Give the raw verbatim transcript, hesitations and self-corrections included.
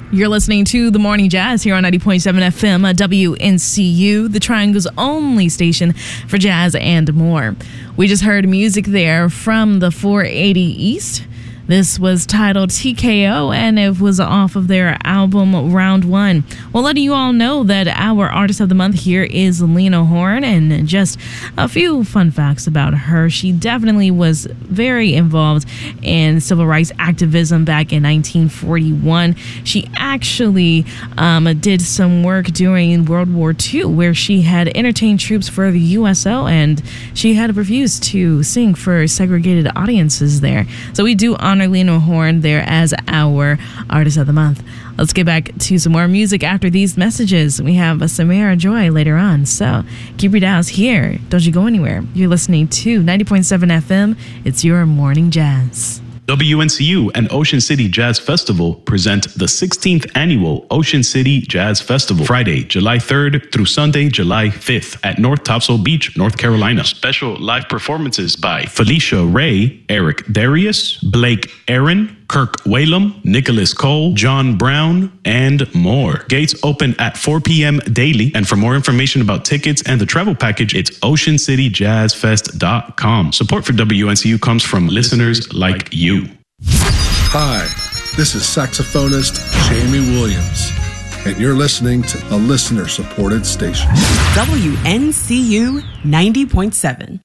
You're listening to The Morning Jazz here on ninety point seven F M, W N C U, the Triangle's only station for jazz and more. We just heard music there from the four eighty East. This was titled T K O, and it was off of their album Round One. Well, letting you all know that our Artist of the Month here is Lena Horne, and just a few fun facts about her. She definitely was very involved in civil rights activism back in nineteen forty-one. She actually um, did some work during World War Two, where she had entertained troops for the U S O, and she had refused to sing for segregated audiences there. So we do honor Lena Horne there as our Artist of the Month. Let's get back to some more music after these messages. We have a Samara Joy later on, so keep your dials here. Don't you go anywhere. You're listening to ninety point seven F M. It's your morning jazz. W N C U and Ocean City Jazz Festival present the sixteenth Annual Ocean City Jazz Festival, Friday, July third through Sunday, July fifth at North Topsail Beach, North Carolina. Special live performances by Felicia Ray, Eric Darius, Blake Aaron, Kirk Whalum, Nicholas Cole, John Brown, and more. Gates open at four p.m. daily. And for more information about tickets and the travel package, it's ocean city jazz fest dot com. Support for W N C U comes from listeners like you. Hi, this is saxophonist Jamie Williams, and you're listening to a listener-supported station. W N C U ninety point seven.